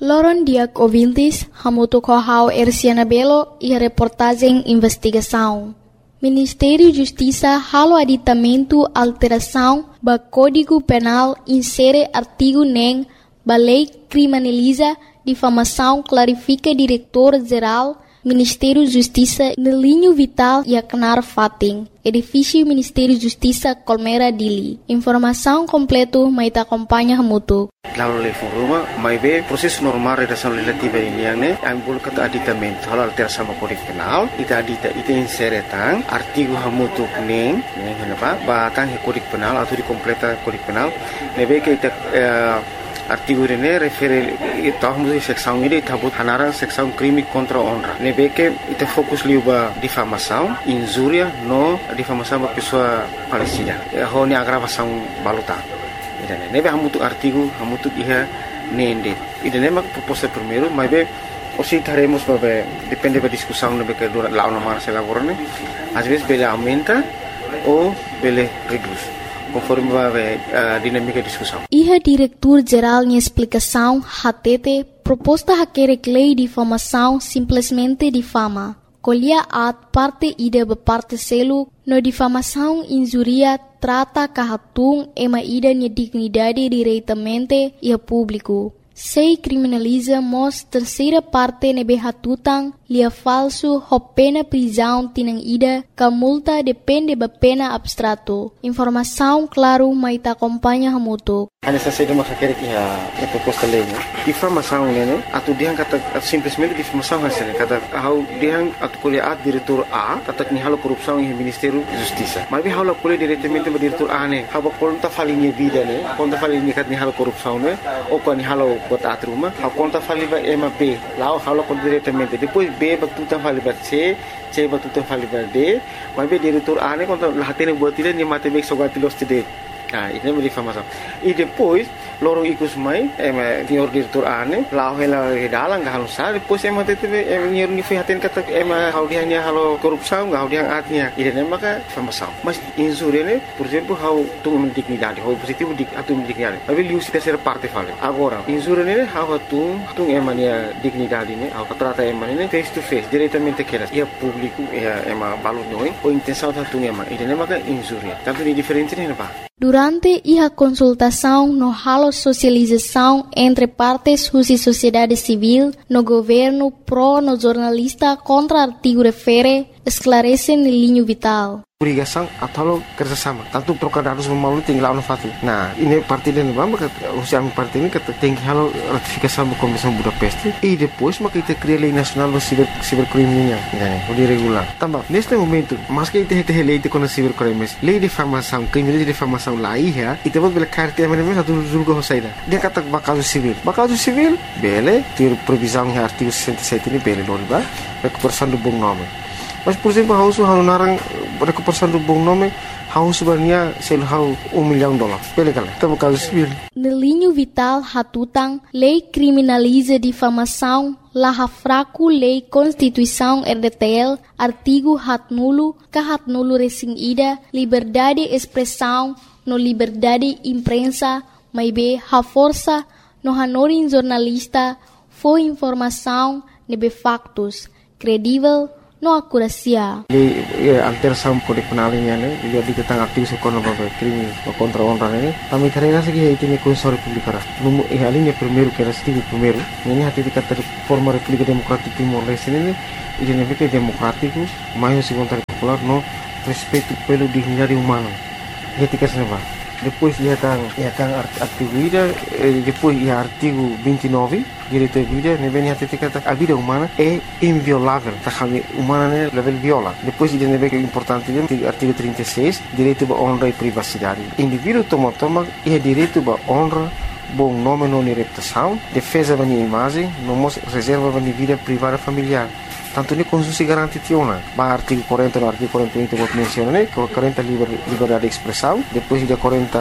Loron Diak ouvintes, hamuto kohau Erciana Belo e a reportagem investigação. Ministério Justiça halo aditamento alteração ba Código Penal insere artigo nem ba lei criminaliza difamação clarifica diretor-geral Ministério Justiça no linho vital e acnar fating. Edifício Ministério Justiça Colmera Dili. Informação completo maita acompanha hamuto. Lalu level rumah, mai be proses normal redação legislativa ini yang ne, ambul kata aditamento halal alteração Código Penal, ita insere tang artigo hamutu neng kenapa? Batang Código Penal atau dikompleta Código Penal, nebe que ita artigo ini refere tahun seksão ini tabut hanara seksão crime contra honra. Nebe que ita fokus liuba difamação, injúria, no difamação ba pessoa falecida. Ho ni agravação baluta. Nebe hamutu artigo hamutu iha nende. Ida nema proposta primeiro, mas be osi taremos babe depende da discussão nebe que dura lá uma se elaborane. Às vezes bele aumenta ou bele reduz, conforme babe dinâmica de discussão. Iha diretor-geral em explicação hatete proposta haquere lei de difamação simplesmente difama. Colhia at parte ida parte selo no difamação injuria trata kahatung ema ida ni dignidade diretamente e a público. Sei criminaliza mos terceira parte nebe hatutang lia falso ho pena prisão tinang ida ka multa depende ba pena abstrato. Informação claro maita acompanha hamuto. Hanya saja masa kira a proposta lei, né? Difamação, né? Atau dia kata simplesmente difamação hasilnya kata how dia atau kuliah diretor A kata ni halo korupção em Ministério Justiça. Mas halo kuliah diretamente ba diretor A né? Haba conta falinha vida né? Conta falinha kat ni halo korupção né? Ou kan ni halo kota atruma, a conta faliva B. Lá halo conta diretamente. Depois B batutan faliva C batutan faliva D. Mas be diretor A né? Conta lahatene buat dia ni mate bek sogatilos tide. Ah, ini menjadi difamação. E depois, loro ikut mai, senhor diretor ane, lau hela dalang gak halus sah. Depois tete, senhor ni fihatin kata, hau dia ni halo korupsão, hau dia atnya. Ini maka difamação. Mas injúria ne, por exemplo, hau tung dignidade, hau positivo atu dignidade. Tapi liu sita ser parte fale. Agora, injúria ne, hau tung emania dignidade ne, hau trata emania face to face, diretamente keras. Ia público, ia balut noin, ou intenção tung ema. Ini maka injúria. Tanto di diferente ne apa? Durante a consultação no halo socialização entre partes e sociedade civil, no governo pro no jornalista contra artigo refere, esclarece no linho vital. Obrigação atau kerjasama. Tanto trocar dados memalu tinggal no fati. Nah, ini parti dan bamba usia parti ini kata tinggi halo ratifikasi sama Komisi Budapest. E depois maka kita cria lei nasional do cibercriminal, né? O regular. Também neste momento, mas que kita lei de contra cibercrimes, lei de difamação, crime de difamação lá ia, e temos bela carta de mesmo satu julgo hosaida. Dia kata bakal civil, bele, ter previsão em artigo 67 ini bele loriba, recuperação do bom nome. Mas, por exemplo, hausu narang recuperação do bom nome, hausu sebenarnya selhau $1 milhão. Bele kala, kita bakal civil. No linho vital hatutang, lei criminaliza difamação, laha fraco lei Constituição RDTL, artigo hatnulo resing ida, liberdade expressão, no liberdade imprensa, maibe ha força, no hanorin jornalista, foi informação, nebe factos, credível, no akurasia. Alteração Código Penal ini dia ditentang aktif sekolah crime contra honra ini. Kami karena segi itu ni Konstitusi Republik Arab. Alinya primeiro que era artigo primeiro. Ini hati dikata forma República Democrática Timor Leste ini identifica democrático, mais segundo popular no respeito pelo dignidade humana. Etika seneva. Depois ia tang artigo ida, depois ia artigo 29 direito à vida, nem hati dikata a vida humana é inviolável, tá humana né level viola. Depois ia neve que é importante artigo 36 direito à honra e privacidade. Indivíduo toma é direito à honra, bom nome, não reputação, defesa da minha imagem, não reserva da minha vida privada familiar. Tanto ni Constitusi garanti tiona, ba artigo 40 no artigo 41 que vou mencionar, né? 40 liberdade de expressão, depois de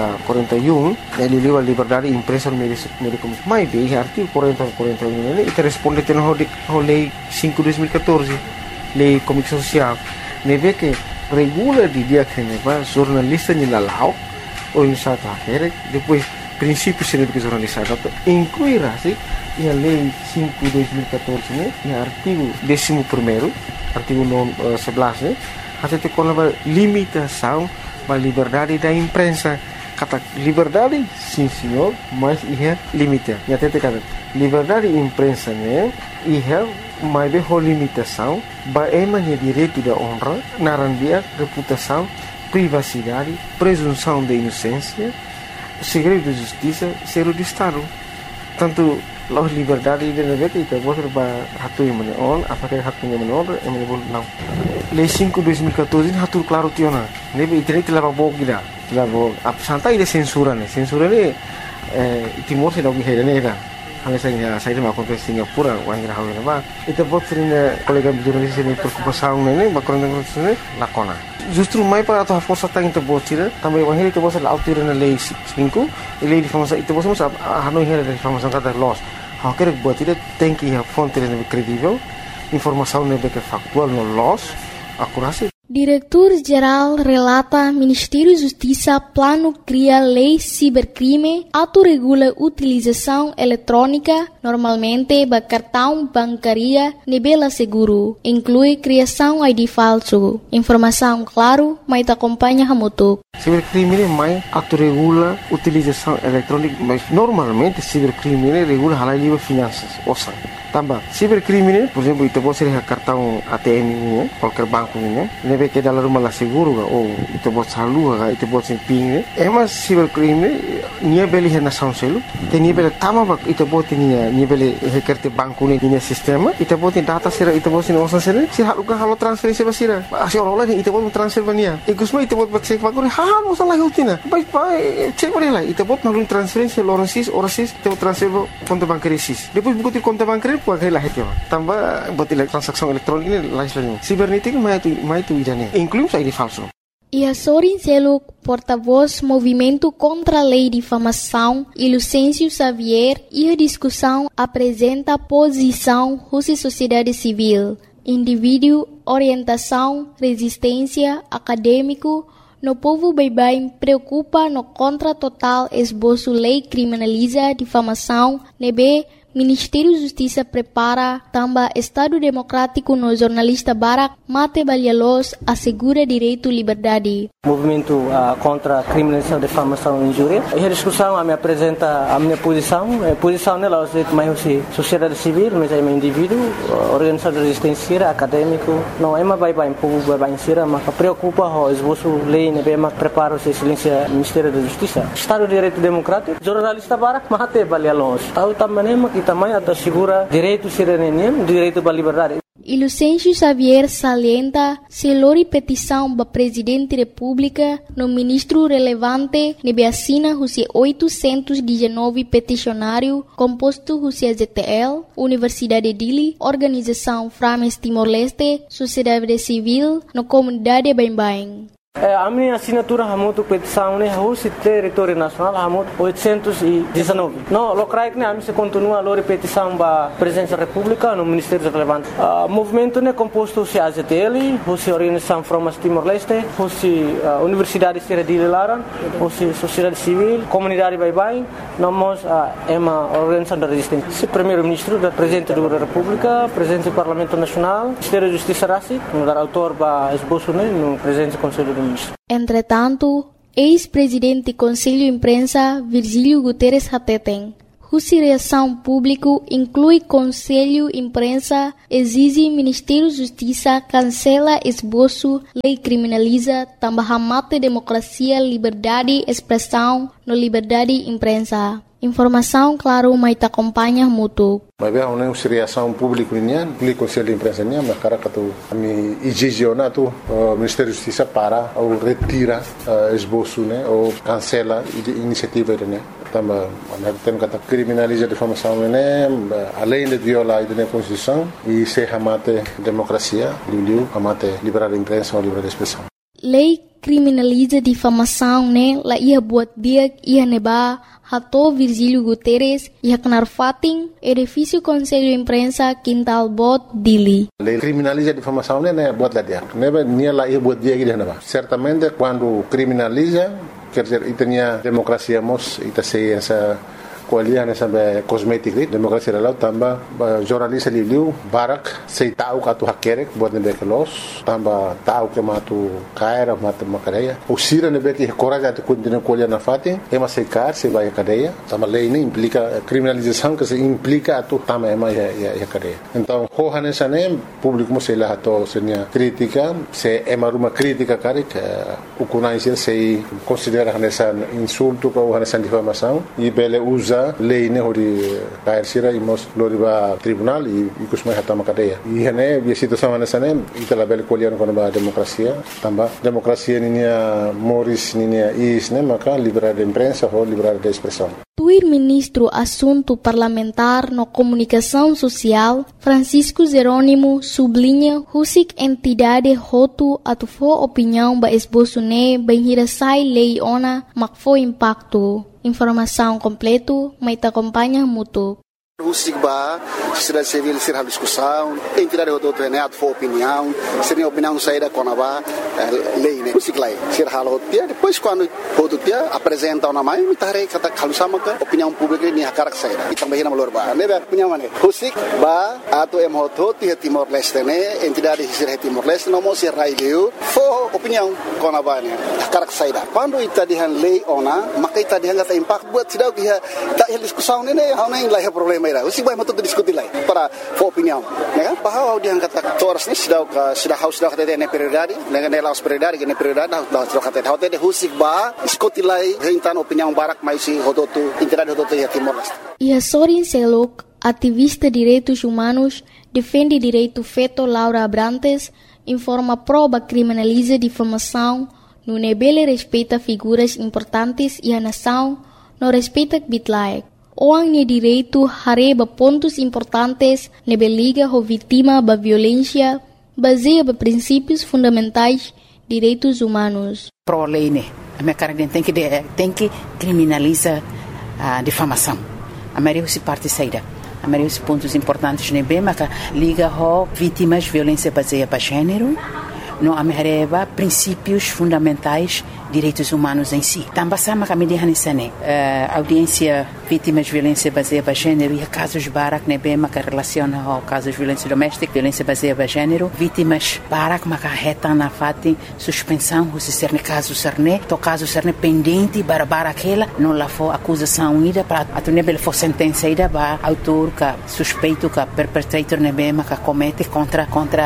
41 ele a liberdade de imprensa no meio de comunicação. Mas bem, artigo 40 41 né? E responde tem no lei 5/2014, lei comunicação social, né? Vê que regula de dia que né, ba jornalista ni lalau ou em sata, depois princípios científicos jornalizados incluirá a Lei 5/2014, né, e artigo 11º, artigo 11, né, até com a limitação da liberdade da imprensa. Kata liberdade, sim senhor, mas é limite. E até kata liberdade da imprensa, né, mas é limitação, é direito da honra, narandia, reputação, privacidade, presunção de inocência, segredo de justiça, segredo de Estado. Tanto a liberdade de negara itu boleh hatu yang mana on, apakah hatunya mana on, yang mana boleh não. Lei 5/2014 hatu claro tiona. Nebe internet telah bawa kita, telah bawa. Santai de censura ne, censura ne Timor se lagi hera ne kan. Hanya saya mau ke Singapura, orang kira hawi nama. Itu buat sering kolega jurnalis ini preocupação ne, bakoran ne lakona. Justru mai para atau força tang itu buat sih, tambah orang itu buat lautir na lei 5, lei difamasi itu buat semua hanoi hera difamasi kata loss. Hal que buat itu tem que a fonte ne credível, informação ne que factual no loss, akurasi. Diretor-Geral relata Ministério da Justiça plano cria lei cibercrime, autorregula utilização eletrônica, normalmente do cartão bancária nebela seguro, inclui criação ID falso. Informação claro, mas acompanha Hamutuk. Cibercrime mais autorregula utilização eletrônica, mas normalmente cibercrime regula halal livre finanças, osan. Tambah, cibercrime, por exemplo, itu pode ser cartão ATM ini, qualquer banco ini, nebe que dalam rumah lah seguro ga, ou itu pode saldo ga, itu pode ser PIN. Emas cibercrime, nia beli nação selu, tenia beli tama bak, itu pode nia beli hekerte banco ini, nia sistema, itu pode data sira, itu pode osan sira, si halukan halo transferensi basira, asi orang itu pode transfer bania, ikusma itu pode cek banco, halo osan lagi utina, baik cek bani lah, itu pode nalun transferensi loransis, orasis, itu pode transfer konto bankari sis, depois buku konto bankari pakai lah itu, tambah buat transaksi elektronik ini lain. Sibernética mais tu idane, inclui ID falso. E Sorin Seluk, porta-voz Movimento contra a Lei de Difamação, e Lucêncio Xavier, e a discussão apresenta posição Rússia Sociedade Civil, indivíduo, orientação, resistência, acadêmico, no povo bem preocupa no contra total esboço lei criminaliza difamação, nebe Ministério da Justiça prepara também Estado Democrático no jornalista Barak Mate Balhalos assegura direito e liberdade. Movimento contra a criminalização, difamação e injúria. E a discussão me apresenta a minha posição. A posição nela é mais sociedade civil, mas é um indivíduo, organização de resistência, acadêmico. Não é mais bem povo bem sira, mas preocupa o esboço lei, né? Mas prepara o silêncio Ministério da Justiça. Estado de Direito Democrático, jornalista Barak Mate Balhalos. Tahu também também assegura direito cidadania, direito à liberdade. E Lucêncio Xavier salienta se lori petição do Presidente da República no ministro relevante nebe assina os 819 peticionário composto os ZTL, Universidade Dili, Organização Frames Timor-Leste, Sociedade Civil, no comunidade Bem-Bem. A minha assinatura hamutu petição ne hoje território nacional hamutu 819. No locais ne a se continua a lori petição ba presença da República no Ministério relevante. Movimento ne composto se AZTL, hoje Organização Frames Timor-Leste, hoje Universidade Sierra de Laran, hoje Sociedade Civil, Comunidade Bem-Bem, nós é uma organização da resistência. Se primeiro-ministro da Presidente da República, Presidente do Parlamento Nacional, Ministério da Justiça Rassi, no dar autor ba esboço ne no Presidente do Conselho. Entretanto, ex-presidente do Conselho de Imprensa, Virgílio Guterres Hateten, cuja reação pública inclui Conselho de Imprensa, exige Ministério da Justiça cancela esboço, lei criminaliza, também mata democracia, liberdade, expressão, no liberdade de imprensa. Informação, claro, mas te acompanha muito. Mas bem, uma reação pública o Conselho de Imprensa mas cara que tu me exige o Ministério da Justiça para ou retira esboço, né, ou cancela a iniciativa, né. Também tem que criminalizar a difamação, né, além de violar a Constituição e se amate democracia, amate liberdade de imprensa ou liberdade de expressão. Lei criminaliza difamação, né, la ia buat dia ia neba Hato Virgílio Guterres e Haknar Fatin, edifício Conselho de Imprensa, Quintal Bot, Dili. Lei criminaliza a difamação, né, buat lá dia. Neba nia lá ia buat dia que certamente quando criminaliza quer dizer, itania democracia mos ita sei essa kualian essa cosmetic democracia lalau tamba jornalista liu barak sei tahu katu hakerek buat nebe kelos tamba tahu ke matu kaira matu makadeia o sira nebe que coragem de continuar kualian na fatin ema sei car sei vai cadeia tamba lei nem implica criminalização que se implica atu tamba ema ya cadeia então hohan essa nem público mo sei lá to senia crítica se ema uma crítica cara que o conhecer sei considera essa insulto ou essa difamação e bele usa lei ne hori kair sira imos loriba tribunal e kusmai hatama cadeia e hene via situação nessa nem itala bele kolian kono ba democracia tamba democracia ninia moris ninia is ne maka liberdade de imprensa ou liberdade de expressão. O ministro Assunto Parlamentar no Comunicação Social, Francisco Jerônimo, sublinha husik entidade hotu atufo opinião ba esboço ne banhirasai lei ona makfo impacto. Informação completo, mas te acompanha mútuo. Husik ba, sociedade civil ser a discussão, entidade do treinado for opinião, seria opinião saída com a lei, né? Husik lá, ser halo dia, depois quando o dia apresenta uma mãe, me tarei kata kalau sama ke opinião pública ni hakarak saída. Itang bahina malor ba, ne ba opinião ne. Husik ba atau emhoto ti Timor Leste ne, entidade ser Timor Leste no mo ser raileu, for opinião com a ba ne, hakarak saída. Quando ita dihan lei ona, maka ita dihan kata impact buat sidau dia tak diskusão ne, hau nem lah problema. Usik vai matuk diskuti lai para opinião, né? Bahwa dia kata toras ni sudah haus sudah kata ne prioridade, dengan nelas prioridade, ne prioridade dah sudah kata hau te husik ba diskuti lai hentan opinião barak mai si hodotu entidade hodotu ya Timor Leste. E a Sorin Selok, ativista direitos humanos, defende direito feto Laura Abrantes, informa prova criminaliza difamação, no nebele respeita figuras importantes e a nação não respeita bitlaek. Orang ni direito hareba pontos importantes nebe liga ho vítima ba violência baseia ba princípios fundamentais direitos humanos. Pro lei né, a minha cara tem que criminalizar a difamação. A maioria se parte saída. A maioria dos pontos importantes nebe mas liga ho vítimas violência baseia ba gênero. Não amerreba princípios fundamentais direitos humanos em si. Também sama kami dihanisane audiência vítimas de violência baseada em gênero e casos barak nebe maka relaciona ao casos de violência doméstica, violência baseada em gênero, vítimas barak maka reta na fati suspensão se ser caso serne, to caso serne pendente bara aquela não lá for acusação ida para atunebel for sentença ida ba autor ka suspeito ka perpetrator nebe maka comete contra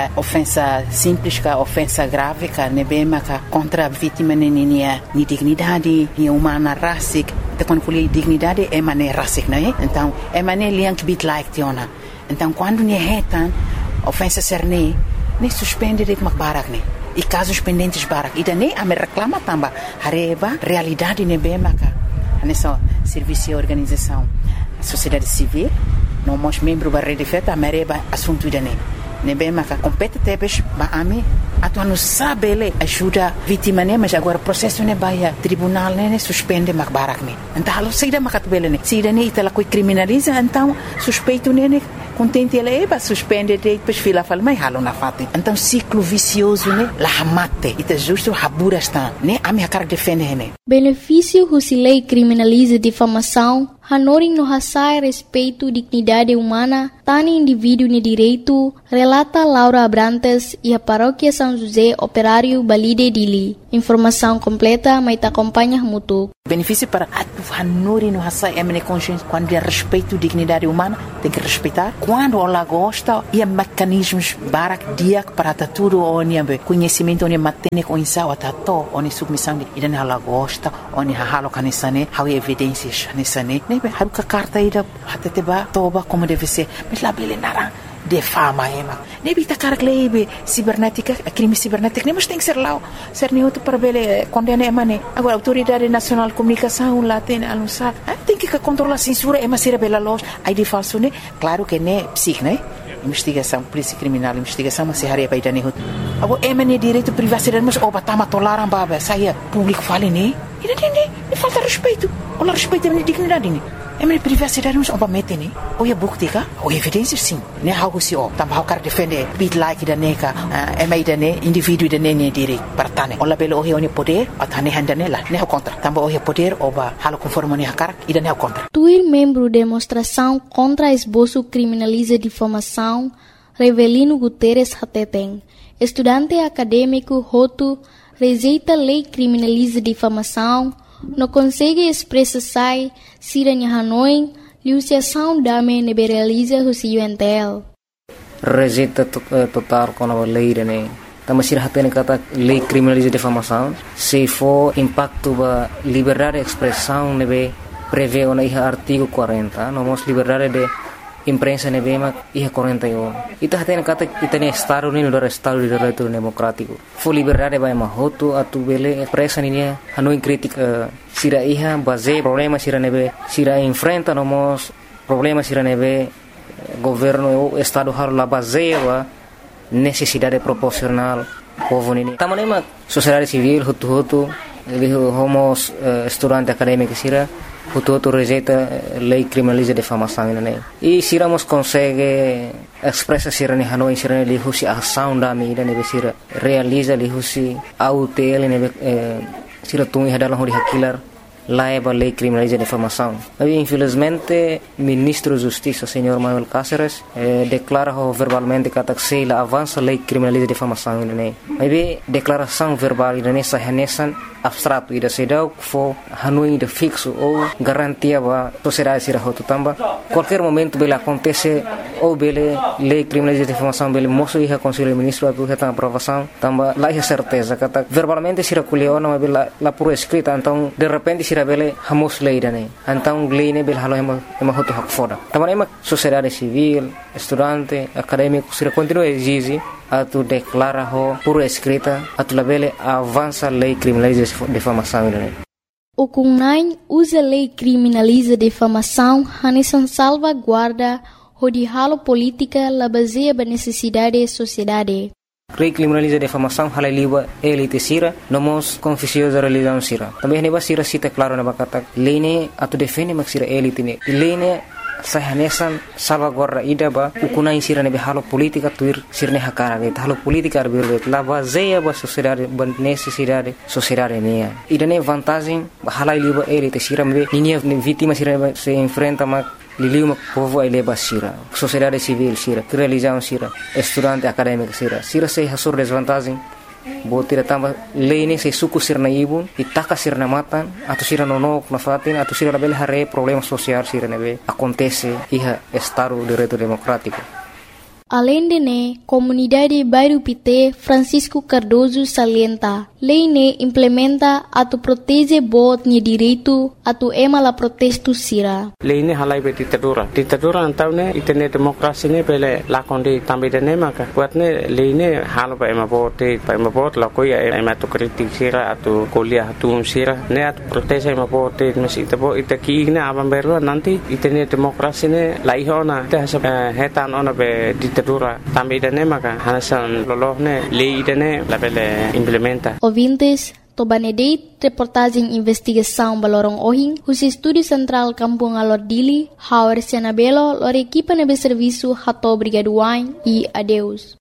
ofensa simples ka ofensa grave ka nebe maka contra vítima ni dignidade, ni humana racic, então quando falei dignidade é mané racic, não é? Então é mané liang bit like tiona. Então quando ni retan ofensa serne, nem suspende de barak ne. E casos pendentes barak, e daí a me reclama tamba hareba realidade nebe maka. Nessa serviço e organização, a sociedade civil, não mos membro da rede feta, a mereba assunto daí. Nebe maka competentes ba ami atu não sabe ele ajuda vítima né mas agora processo né baia tribunal né suspende mak barak né então halo saída makat bele né saída né itala coi criminaliza então suspeito né contente ele ba suspende depois fila fala mas halo na fate então ciclo vicioso né la mate ita justo habura está né ami akar defende né benefício husilei criminaliza difamação hanoring no hasai respeito dignidade humana tani indivíduo ne direito relata Laura Abrantes e a paróquia São José Operário Balide Dili. Informação completa, mas te acompanha mútuo. Benefício para a Nori no Hassai é consciência quando é respeito à dignidade humana, tem que respeitar. Quando ela gosta, e mecanismos barak dia para tudo onde conhecimento onde matene com insau atato onde submissão e dan ela gosta onde halo kanisane how evidências kanisane ne haruka carta ida hateteba toba como deve ser mas lá bele nara de fama ema ne bita carglebe cibernética crime cibernético ne mas tem que ser lá ser neutro para bele condena emane agora autoridade nacional de comunicação lá tem anunciar tem que controlar a censura ema ser bela loja aí de falso ne claro que ne psic ne investigação polícia criminal investigação mas se haria para idane agora emane direito privacidade mas oba tama tolaram baba saia público fale ne e falta respeito ou respeito a dignidade ne minha privacidade não é mete né ou é bukti ka ou evidência sim né algo se o também o cara defende bit like da neca é mais da né indivíduo da né direito partane ou labelo o é poder até né handa nela né o contra também o é poder ou ba halo conforme né cara e da né o contra Tuir membro demonstração contra esboço criminaliza difamação Revelino Guterres Hateten estudante acadêmico Hotu rejeita lei criminaliza difamação não consegue expressar siranya Hanoi liusiação dame neberaliza o UNTL. Rejeita total com a lei né também sirah tem kata lei criminaliza difamação se for impacto ba liberdade de expressão nebe prevê o artigo 40 nomos liberdade de imprensa nebe mak 41 ita tem kata ita ne estado unido do estado de direito democrático for liberdade ba mahoto atu bele expressa ninia Hanoi crítica sira iha base problema sira nebe sira enfrenta nomos problema sira nebe governo estado har la base ba necessidade proporcional povo nini tamanema sociedade civil hutu homos estudante acadêmico sira hutu rejeita lei criminaliza difamação né e siramos consegue expressa sira ne Hanoi sira ne lihusi ação da mídia ne sira realiza lihusi autel ne sira tungi hadalah hori hakilar laiba lei criminaliza difamação. Mas infelizmente ministro da Justiça, senhor Manuel Cáceres, declara verbalmente que a avança lei criminaliza difamação né. Mas declaração verbal né sahanesan abstrato ida sedau fo Hanoi de fixo ou garantia ba sociedade sira hotu tamba qualquer momento bela acontece ou bele lei criminaliza difamação bele moço ia conselho ministro atu reta aprovação tamba lá é certeza kata verbalmente sira kuliona mas bela la por escrita então de repente sira bele hamos lei dane então lei ne bele halo ema hotu hak foda tamba ema sociedade civil estudante acadêmico sira continua exige atu declara ho por escrita atu labele avança lei criminaliza difamação né. O CUNAI usa lei criminaliza difamação hanesan salvaguarda hodihalo política la baseia ba necessidade sociedade. Lei criminaliza difamação halaliwa elite sira nomos confusiosa religião sira. Também neba sira cita claro na bakata lei ne atu defende mak sira elite ne. Lei ne sahanesan salvaguarda ida ba ukunai sira ne halo politika tuir sirne hakara ne halo politika arbir la baseia ba sociedade ba necessidade sociedade ne ida ne vantagem halai liba elite sira me ninia vítima sira se enfrenta ma liliu povo eleba sira sociedade civil sira religião sira estudante acadêmico sira se hasur desvantagem botira tamba lei se suku sirna ibun itaka sirna matan atau sira nonok na fatin atau sira label hare problema social sira nebe acontece iha estado de direito democrático. Além de ne, comunidade Bairro Pité Francisco Cardoso salienta, lei ne implementa atu protege bot ni direito atu ema la protesto sira. Lei ne halai be ditadura antau ne itene demokrasi ne bele lakonde tambe de ne maka buat ne lei ne halo ba ema bot la ko ya ema to kritik sira atu kuliah atu sira ne atu protege ema bot mesi tebo itaki ne abam berlo nanti itene demokrasi ne laihona te hetan ona be ditadura tambe de ne maka hanasan lolohne lei de ne la bele implementa. Ouvintes, Tobanedeit, reportagem investigação Balorong Ohing, os Estúdio Central Kampung Alordili, Hauer Sianabelo, lor equipa nebe serviço Hato Brigaduain e adeus.